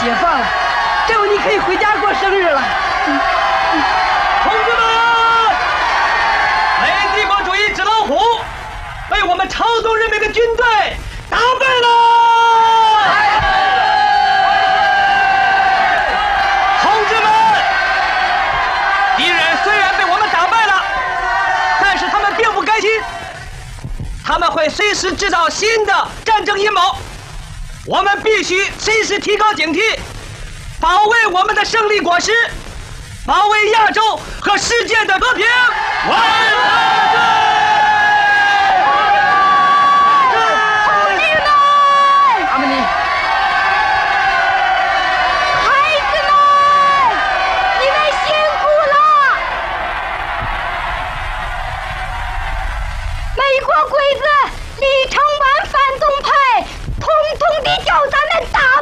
解放了，这回你可以回家过生日了。 同志们，为帝国主义纸老虎，为我们朝鲜人民的军队打败了！同志们，敌人虽然被我们打败了，但是他们并不甘心，他们会随时制造新的战争阴谋。我们必须随时提高警惕，保卫我们的胜利果实，保卫亚洲和世界的和平。万岁！ 阿玛尼， 孩子们，你们辛苦了！美国鬼子李承晚反动派，统统地叫咱们打